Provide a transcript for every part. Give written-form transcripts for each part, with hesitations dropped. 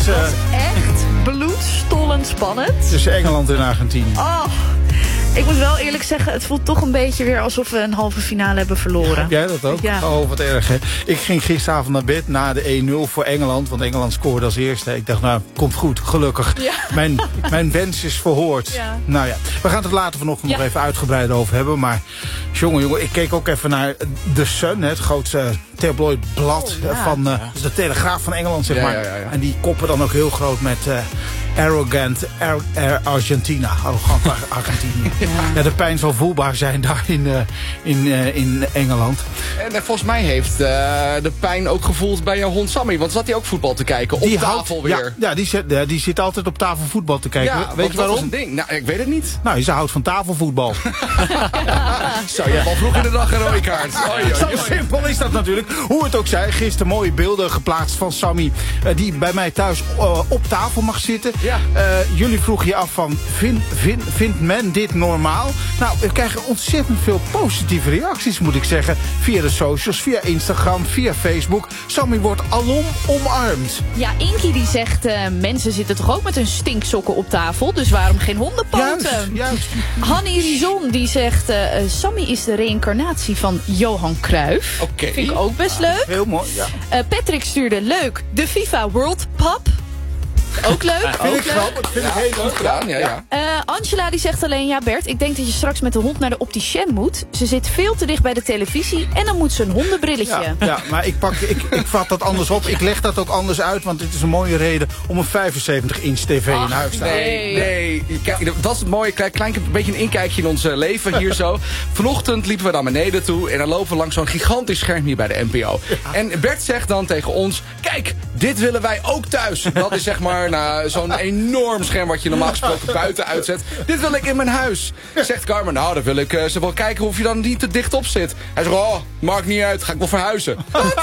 is echt bloedstollend spannend. tussen Engeland en Argentinië. Oh, ik moet wel eerlijk zeggen, het voelt toch een beetje weer alsof we een halve finale hebben verloren. Heb jij dat ook? Ja. Oh, wat erg, hè? Ik ging gisteravond naar bed na de 1-0 voor Engeland. Want Engeland scoorde als eerste. Ik dacht, nou, komt goed, gelukkig. Ja. Mijn wens is verhoord. Ja. Nou ja, we gaan het er later vanochtend nog even uitgebreid over hebben. Maar jongen, ik keek ook even naar The Sun, het grootste tabloidblad van de Telegraaf van Engeland, zeg maar. Ja. En die koppen dan ook heel groot met arrogant Argentina. Arrogant Argentinië. Ja, de pijn zal voelbaar zijn daar in Engeland. En volgens mij heeft de pijn ook gevoeld bij jouw hond Sammy. Want zat hij ook voetbal te kijken op tafel weer? Ja, die zit altijd op tafel voetbal te kijken. Ja, weet je waarom? Dat was een ding. Nou, ik weet het niet. Nou, ze houdt van tafelvoetbal. Zo, je hebt al vroeg in de dag een rode kaart. Zo simpel is dat natuurlijk. Hoe het ook zij, gisteren mooie beelden geplaatst van Sammy, die bij mij thuis op tafel mag zitten. Ja. Jullie vroegen je af van, vindt men dit normaal? Nou, we krijgen ontzettend veel positieve reacties, moet ik zeggen. Via de socials, via Instagram, via Facebook. Sammy wordt alom omarmd. Ja, Inky die zegt, mensen zitten toch ook met hun stinksokken op tafel, dus waarom geen hondenpoten? Juist. Hanny Rizon die zegt, Sammy is de reïncarnatie van Johan Cruijff. Oké. Vind ik ook best leuk. Heel mooi, ja. Patrick stuurde, leuk, de FIFA World Pub. Ook leuk. Vind ik grappig, vind ik heel leuk. gedaan, ja. Angela die zegt alleen, ja Bert, ik denk dat je straks met de hond naar de opticien moet. Ze zit veel te dicht bij de televisie en dan moet ze een hondenbrilletje. Ja, maar ik vat dat anders op. Ik leg dat ook anders uit, want dit is een mooie reden om een 75-inch tv in huis te houden. Nee. Kijk, dat is het mooie. Klein beetje een inkijkje in ons leven hier zo. Vanochtend liepen we naar beneden toe en dan lopen we langs zo'n gigantisch scherm hier bij de NPO. Ja. En Bert zegt dan tegen ons, kijk, dit willen wij ook thuis. Dat is zeg maar zo'n enorm scherm wat je normaal gesproken buiten uitzet. Dit wil ik in mijn huis. Zegt Carmen, nou, dan wil ik ze wel kijken of je dan niet te dicht op zit. Hij zegt, oh, maakt niet uit, ga ik wel verhuizen.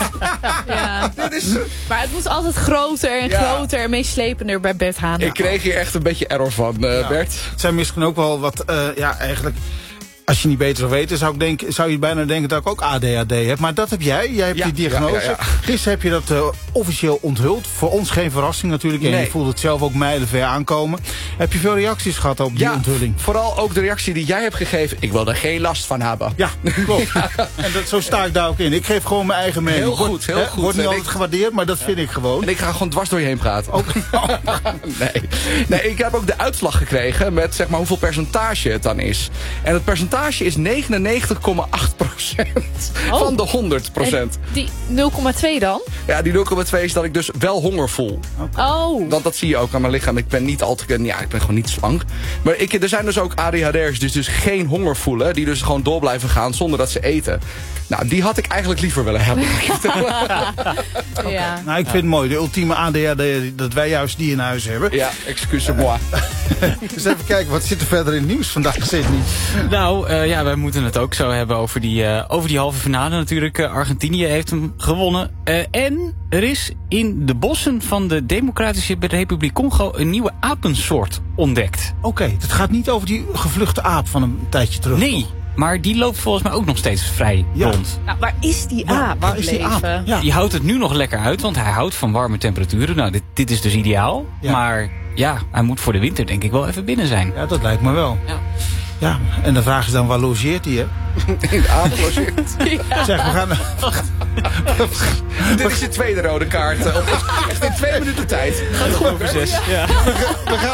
Ja. Maar het moet altijd groter en groter en meeslepender bij Bert Haan. Ik kreeg hier echt een beetje error van, Bert. Het zijn misschien ook wel wat, eigenlijk, als je niet beter zou weten, zou je bijna denken dat ik ook ADHD heb. Maar dat heb jij. Jij hebt die diagnose. Ja. Gisteren heb je dat officieel onthuld. Voor ons geen verrassing natuurlijk. En je voelt het zelf ook mijlenver aankomen. Heb je veel reacties gehad op die onthulling? Vooral ook de reactie die jij hebt gegeven. Ik wil er geen last van hebben. Ja, klopt. En zo sta ik daar ook in. Ik geef gewoon mijn eigen mening. Heel goed. Wordt niet altijd gewaardeerd, maar dat vind ik gewoon. En ik ga gewoon dwars door je heen praten. Nee, ik heb ook de uitslag gekregen met zeg maar hoeveel percentage het dan is. En het percentage is 99,8% van de 100%. En die 0,2 dan? Ja, die 0,2 is dat ik dus wel honger voel. Oh. Want dat zie je ook aan mijn lichaam. Ik ben niet altijd, ik ben gewoon niet slank. Maar er zijn dus ook ADHD'ers die dus geen honger voelen. Die dus gewoon door blijven gaan zonder dat ze eten. Nou, die had ik eigenlijk liever willen hebben. Ja. Nou, ik vind het mooi. De ultieme ADHD, dat wij juist die in huis hebben. Ja, excuse-moi. Dus even kijken, wat zit er verder in het nieuws vandaag, Sydney? Nou, wij moeten het ook zo hebben over die halve finale natuurlijk. Argentinië heeft hem gewonnen. En er is in de bossen van de Democratische Republiek Congo een nieuwe apensoort ontdekt. Oké, het gaat niet over die gevluchte aap van een tijdje terug. Nee. Maar die loopt volgens mij ook nog steeds vrij rond. Nou, waar is die aap? Waar is die aap? Ja. Die houdt het nu nog lekker uit, want hij houdt van warme temperaturen. Nou, dit is dus ideaal. Ja. Maar ja, hij moet voor de winter denk ik wel even binnen zijn. Ja, dat lijkt me wel. Ja, en de vraag is dan, waar logeert hij, hè? In de aap logeert. Ja. Zeg, we gaan... Dit is je tweede rode kaart. Echt in 2 minuten tijd. Gaat goed over 6. Ja.